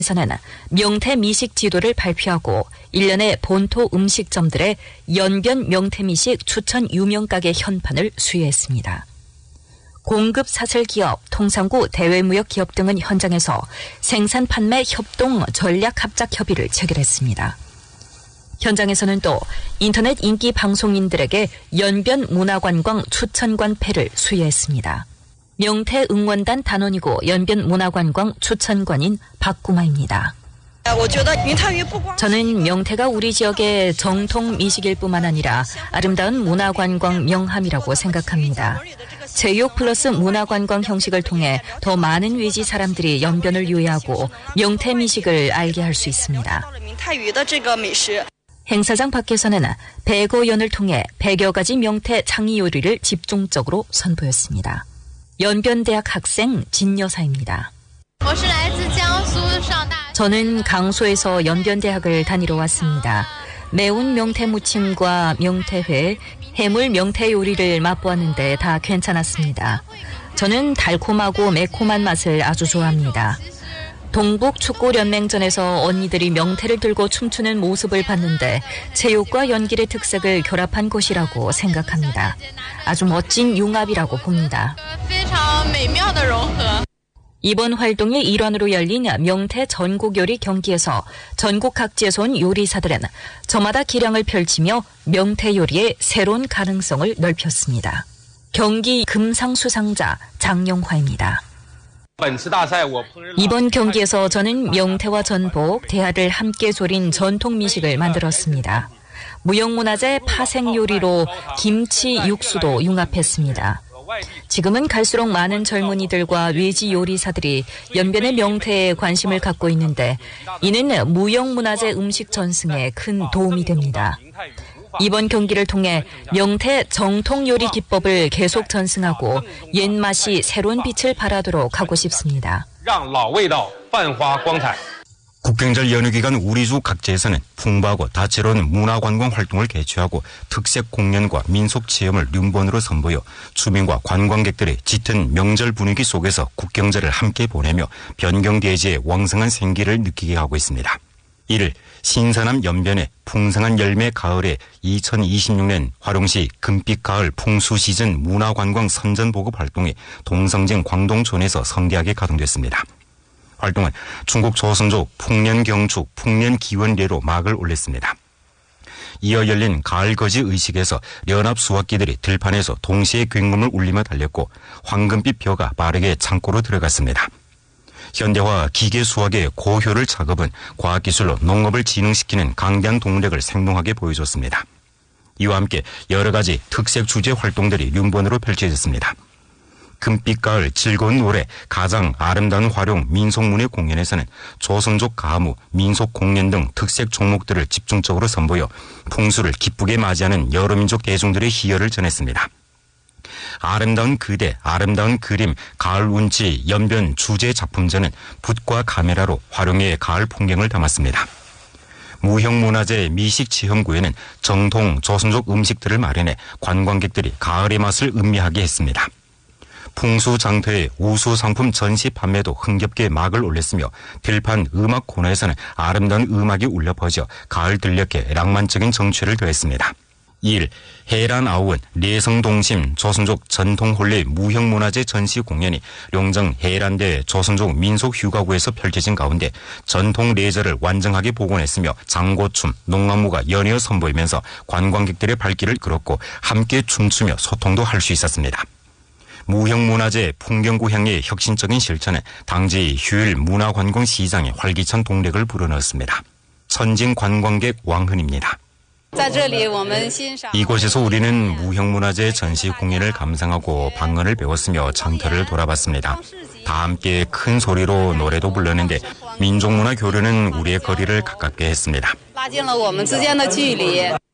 에서는 명태 미식 지도를 발표하고 1년의 본토 음식점들의 연변 명태 미식 추천 유명 가게 현판을 수여했습니다. 공급 사슬 기업, 통상구 대외무역 기업 등은 현장에서 생산 판매 협동 전략 합작 협의를 체결했습니다. 현장에서는 또 인터넷 인기 방송인들에게 연변 문화관광 추천관패를 수여했습니다. 명태 응원단 단원이고 연변 문화관광 추천관인 박구마입니다. 저는 명태가 우리 지역의 정통 미식일 뿐만 아니라 아름다운 문화관광 명함이라고 생각합니다. 제육 플러스 문화관광 형식을 통해 더 많은 외지 사람들이 연변을 유의하고 명태 미식을 알게 할 수 있습니다. 행사장 밖에서는 100여연을 통해 100여 가지 명태 창의 요리를 집중적으로 선보였습니다. 연변대학 학생 진여사입니다. 저는 강소에서 연변대학을 다니러 왔습니다. 매운 명태 무침과 명태회, 해물 명태 요리를 맛보았는데 다 괜찮았습니다. 저는 달콤하고 매콤한 맛을 아주 좋아합니다. 동북 축구연맹전에서 언니들이 명태를 들고 춤추는 모습을 봤는데 체육과 연기의 특색을 결합한 것이라고 생각합니다. 아주 멋진 융합이라고 봅니다. 이번 활동의 일환으로 열린 명태 전국 요리 경기에서 전국 각지에서 온 요리사들은 저마다 기량을 펼치며 명태 요리의 새로운 가능성을 넓혔습니다. 경기 금상 수상자 장영화입니다. 이번 경기에서 저는 명태와 전복, 대하를 함께 조린 전통 미식을 만들었습니다. 무형문화재 파생 요리로 김치 육수도 융합했습니다. 지금은 갈수록 많은 젊은이들과 외지 요리사들이 연변의 명태에 관심을 갖고 있는데 이는 무형문화재 음식 전승에 큰 도움이 됩니다. 이번 경기를 통해 명태 정통 요리 기법을 계속 전승하고 옛맛이 새로운 빛을 발하도록 하고 싶습니다. 국경절 연휴 기간 우리 주 각지에서는 풍부하고 다채로운 문화관광 활동을 개최하고 특색 공연과 민속 체험을 륜본으로 선보여 주민과 관광객들의 짙은 명절 분위기 속에서 국경절을 함께 보내며 변경대지의 왕성한 생기를 느끼게 하고 있습니다. 이를 신선함 연변의 풍성한 열매 가을에 2026년 화룡시 금빛가을 풍수시즌 문화관광 선전보급 활동이 동성진 광동촌에서 성대하게 가동됐습니다. 활동은 중국 조선족 풍년경축 풍년기원례로 막을 올렸습니다. 이어 열린 가을거지 의식에서 연합 수확기들이 들판에서 동시에 굉음을 울리며 달렸고 황금빛 벼가 빠르게 창고로 들어갔습니다. 현대화 기계 수학의 고효를 작업은 과학기술로 농업을 진흥시키는 강대한 동력을 생동하게 보여줬습니다. 이와 함께 여러 가지 특색 주제 활동들이 륜본으로 펼쳐졌습니다. 금빛가을 즐거운 노래 가장 아름다운 활용 민속문예 공연에서는 조선족 가무, 민속 공연 등 특색 종목들을 집중적으로 선보여 풍수를 기쁘게 맞이하는 여러 민족 대중들의 희열을 전했습니다. 아름다운 그대, 아름다운 그림, 가을 운치, 연변 주제 작품전은 붓과 카메라로 활용의 가을 풍경을 담았습니다. 무형문화재 미식체험구에는 정통 조선족 음식들을 마련해 관광객들이 가을의 맛을 음미하게 했습니다. 풍수장터의 우수상품 전시 판매도 흥겹게 막을 올렸으며 들판 음악 코너에서는 아름다운 음악이 울려 퍼져 가을 들녘에 낭만적인 정취를 더했습니다. 2일 해란아우은 내성동심 조선족 전통혼례 무형문화재 전시 공연이 룡정 해란대 조선족 민속휴가구에서 펼쳐진 가운데 전통 레저를 완전하게 복원했으며 장고춤, 농악무가 연이어 선보이면서 관광객들의 발길을 끌었고 함께 춤추며 소통도 할 수 있었습니다. 무형문화재 풍경구 향의 혁신적인 실천은 당시 휴일 문화관광 시장에 활기찬 동력을 불어넣었습니다. 천진 관광객 왕흔입니다. 이곳에서 우리는 무형문화재 전시 공연을 감상하고 방언을 배웠으며 장터를 돌아봤습니다. 다 함께 큰 소리로 노래도 불렀는데 민족문화 교류는 우리의 거리를 가깝게 했습니다.